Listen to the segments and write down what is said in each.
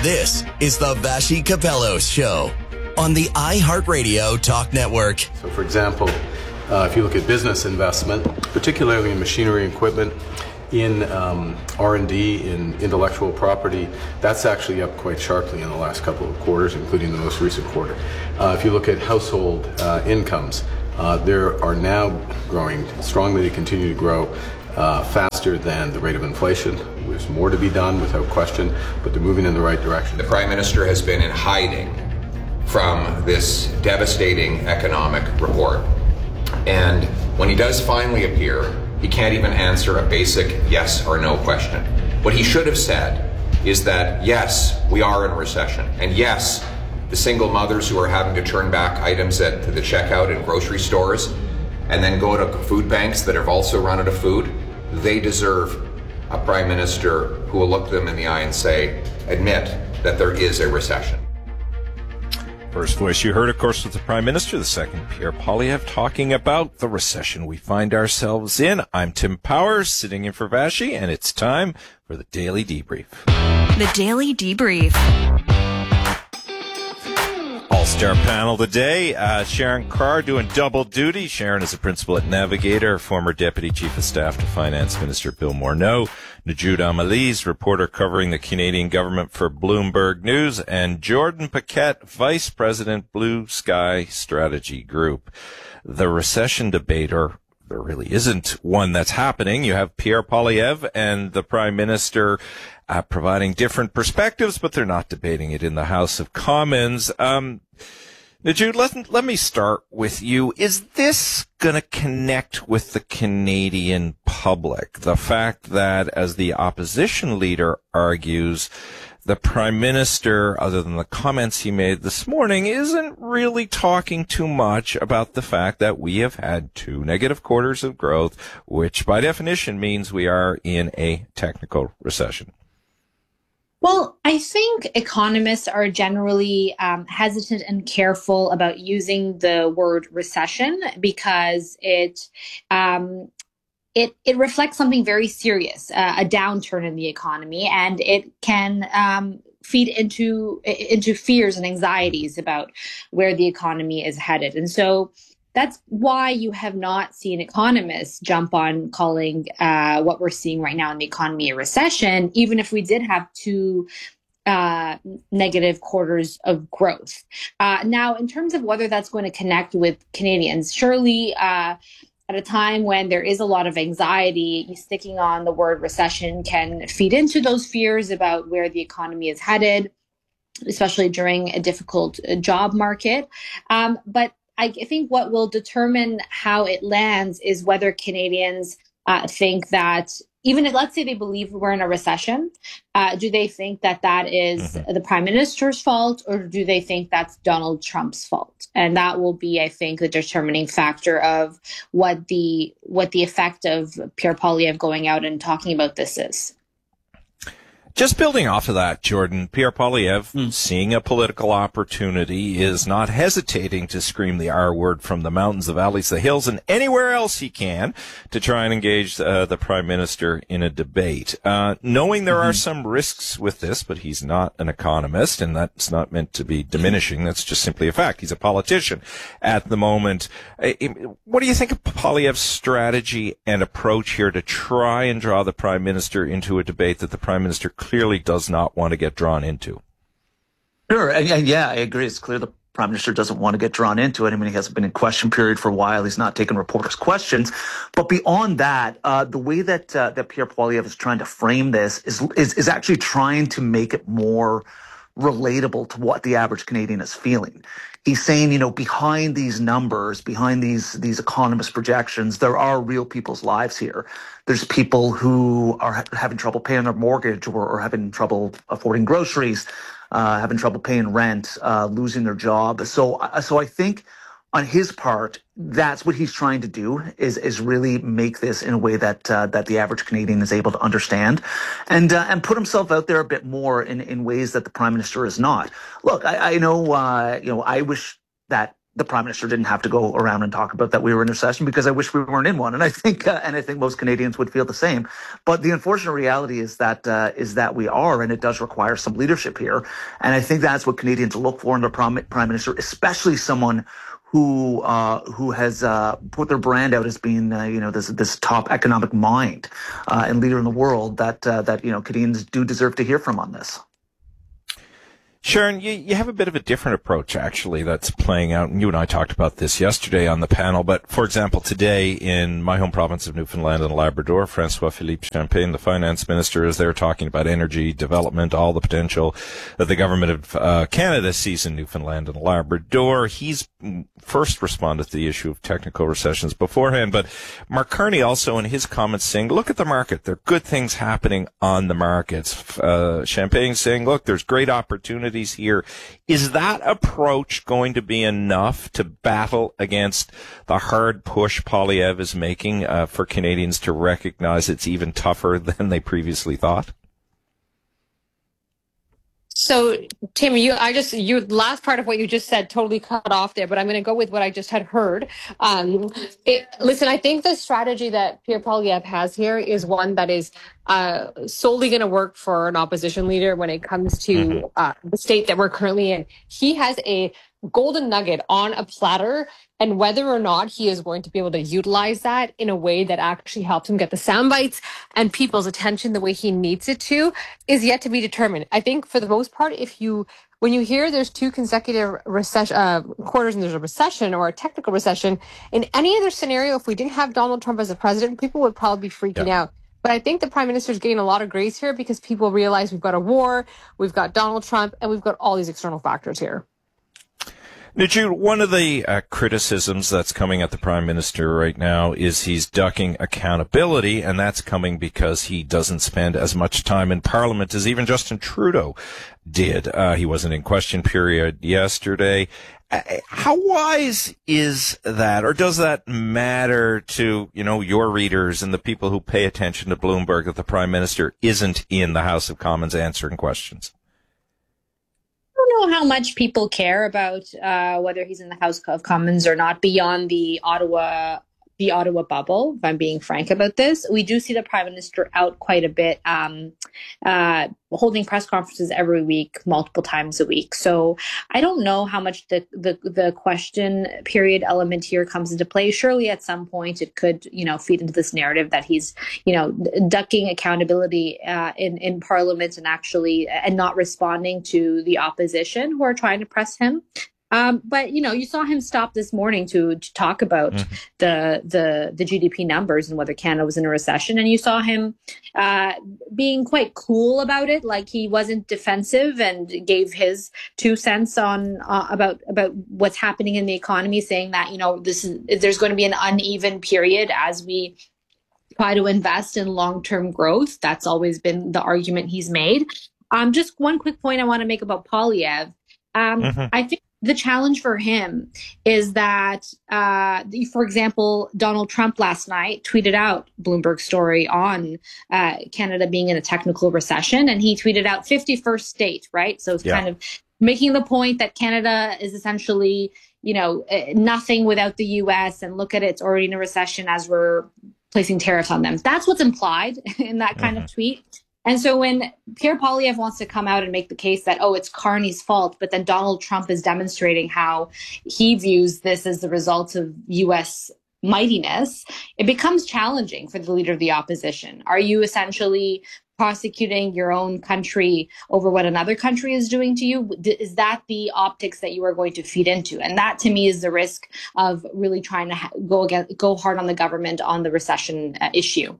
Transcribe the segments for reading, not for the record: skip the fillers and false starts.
This is the Vassy Kapelos Show on the iHeartRadio Talk Network. So, for example, if you look at business investment, particularly in machinery and equipment, in R&D, in intellectual property, that's actually up quite sharply in the last couple of quarters, including the most recent quarter. If you look at household incomes, they are now growing strongly. They continue to grow faster than the rate of inflation. There's more to be done without question, but they're moving in the right direction. The Prime Minister has been in hiding from this devastating economic report. And when he does finally appear, he can't even answer a basic yes or no question. What he should have said is that, yes, we are in a recession. And yes, the single mothers who are having to turn back items at the checkout in grocery stores and then go to food banks that have also run out of food, they deserve a Prime Minister who will look them in the eye and say, admit that there is a recession. First voice you heard, of course, was the Prime Minister. The second, Pierre Poilievre, talking about the recession we find ourselves in. I'm Tim Powers, sitting in for Vassy, and it's time for the Daily Debrief. The Daily Debrief. All-star panel today. Sharon Carr doing double duty. Sharon is a principal at Navigator, former Deputy Chief of Staff to Finance Minister Bill Morneau. Najud Amaliz, reporter covering the Canadian government for Bloomberg News. And Jordan Paquette, Vice President, Blue Sky Strategy Group. The recession debate, or there really isn't one that's happening. You have Pierre Poilievre and the Prime Minister providing different perspectives, but they're not debating it in the House of Commons. Najud, let me start with you. Is this going to connect with the Canadian public? The fact that, as the opposition leader argues, the Prime Minister, other than the comments he made this morning, isn't really talking too much about the fact that we have had 2 negative quarters of growth, which by definition means we are in a technical recession. Well, I think economists are generally hesitant and careful about using the word recession because it reflects something very serious, a downturn in the economy, and it can feed into fears and anxieties about where the economy is headed. And so that's why you have not seen economists jump on calling what we're seeing right now in the economy a recession, even if we did have 2 negative quarters of growth. Now, in terms of whether that's going to connect with Canadians, surely at a time when there is a lot of anxiety, sticking on the word recession can feed into those fears about where the economy is headed, especially during a difficult job market. But I think what will determine how it lands is whether Canadians think that, even if, let's say they believe we're in a recession, do they think that is the Prime Minister's fault, or do they think that's Donald Trump's fault? And that will be, I think, the determining factor of what the effect of Pierre Poilievre going out and talking about this is. Just building off of that, Jordan, Pierre Poilievre, seeing a political opportunity, is not hesitating to scream the R word from the mountains, the valleys, the hills, and anywhere else he can to try and engage the Prime Minister in a debate. Knowing there are some risks with this, but he's not an economist, and that's not meant to be diminishing. That's just simply a fact. He's a politician at the moment. What do you think of Poilievre's strategy and approach here to try and draw the Prime Minister into a debate that the Prime Minister clearly does not want to get drawn into? Sure. And yeah, I agree. It's clear the Prime Minister doesn't want to get drawn into it. I mean, he hasn't been in question period for a while. He's not taking reporters' questions. But beyond that, the way that Pierre Poilievre is trying to frame this is actually trying to make it more relatable to what the average Canadian is feeling. He's saying, behind these numbers, behind these economist projections, there are real people's lives here. There's people who are having trouble paying their mortgage or having trouble affording groceries, having trouble paying rent, losing their job. So I think on his part, that's what he's trying to do is really make this in a way that the average Canadian is able to understand and put himself out there a bit more in ways that the Prime Minister is not. Look, I know, I wish that the Prime Minister didn't have to go around and talk about that we were in a recession, because I wish we weren't in one. And I think most Canadians would feel the same. But the unfortunate reality is that we are, and it does require some leadership here. And I think that's what Canadians look for in the Prime Minister, especially someone who has put their brand out as being this top economic mind and leader in the world that Canadians do deserve to hear from on this. Sharon, you have a bit of a different approach, actually, that's playing out. And you and I talked about this yesterday on the panel. But, for example, today in my home province of Newfoundland and Labrador, François-Philippe Champagne, the finance minister, is there talking about energy development, all the potential that the government of Canada sees in Newfoundland and Labrador. He's first responded to the issue of technical recessions beforehand. But Mark Carney also in his comments saying, look at the market. There are good things happening on the markets. Champagne saying, look, there's great opportunities here. Is that approach going to be enough to battle against the hard push Poilievre is making for Canadians to recognize it's even tougher than they previously thought? So, Tim, your last part of what you just said totally cut off there, but I'm going to go with what I just had heard. Listen, I think the strategy that Pierre Poilievre has here is one that is solely going to work for an opposition leader when it comes to the state that we're currently in. He has a golden nugget on a platter, and whether or not he is going to be able to utilize that in a way that actually helps him get the sound bites and people's attention the way he needs it to is yet to be determined. I think for the most part, when you hear there's two consecutive quarters and there's a recession or a technical recession, in any other scenario, if we didn't have Donald Trump as a president, people would probably be freaking out. But I think the Prime Minister is getting a lot of grace here because people realize we've got a war, we've got Donald Trump, and we've got all these external factors here. Jude, one of the criticisms that's coming at the Prime Minister right now is he's ducking accountability, and that's coming because he doesn't spend as much time in Parliament as even Justin Trudeau did. He wasn't in question period yesterday. How wise is that, or does that matter to, your readers and the people who pay attention to Bloomberg that the Prime Minister isn't in the House of Commons answering questions? I don't know how much people care about whether he's in the House of Commons or not beyond the Ottawa bubble, if I'm being frank about this. We do see the Prime Minister out quite a bit, holding press conferences every week, multiple times a week. So I don't know how much the question period element here comes into play. Surely at some point it could, feed into this narrative that he's, ducking accountability in Parliament and not responding to the opposition who are trying to press him. But you saw him stop this morning to talk about the GDP numbers and whether Canada was in a recession, and you saw him being quite cool about it, like he wasn't defensive and gave his 2 cents on about what's happening in the economy, saying that there's going to be an uneven period as we try to invest in long-term growth. That's always been the argument he's made. Just one quick point I want to make about Poilievre. I think the challenge for him is that, for example, Donald Trump last night tweeted out Bloomberg's story on Canada being in a technical recession, and he tweeted out 51st state, right? So it's kind of making the point that Canada is essentially, nothing without the U.S. and look at it, it's already in a recession as we're placing tariffs on them. That's what's implied in that kind of tweet. And so when Pierre Poilievre wants to come out and make the case that, it's Carney's fault, but then Donald Trump is demonstrating how he views this as the result of U.S. mightiness, it becomes challenging for the leader of the opposition. Are you essentially prosecuting your own country over what another country is doing to you? Is that the optics that you are going to feed into? And that, to me, is the risk of really trying to go hard on the government on the recession issue.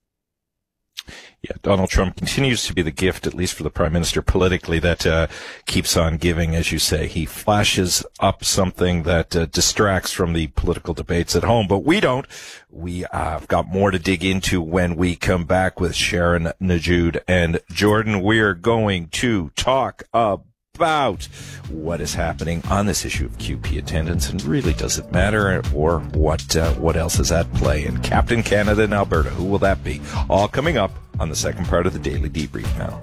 Yeah, Donald Trump continues to be the gift, at least for the Prime Minister politically, that keeps on giving, as you say. He flashes up something that distracts from the political debates at home, but we don't. We have got more to dig into when we come back with Sharon, Najoud, and Jordan. We're going to talk about what is happening on this issue of QP attendance, and really does it matter, or what else is at play? And Captain Canada in Alberta, who will that be? All coming up on the second part of the Daily Debrief now.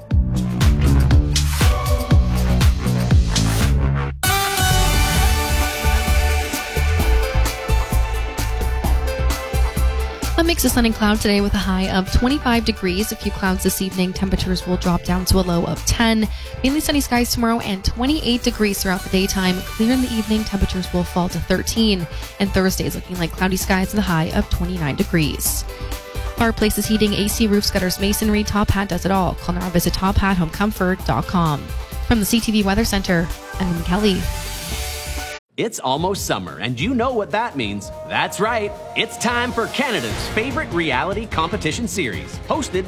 mix of sun and cloud today with a high of 25 degrees. A few clouds this evening. Temperatures will drop down to a low of 10. Mainly sunny skies tomorrow and 28 degrees throughout the daytime. Clear in the evening. Temperatures will fall to 13. And Thursday is looking like cloudy skies with a high of 29 degrees. Fireplaces, heating, AC, roofs, gutters, masonry. Top Hat does it all. Call now or visit tophathomecomfort.com. From the CTV Weather Center, I'm Lynn Kelly. It's almost summer, and you know what that means. That's right. It's time for Canada's favorite reality competition series, hosted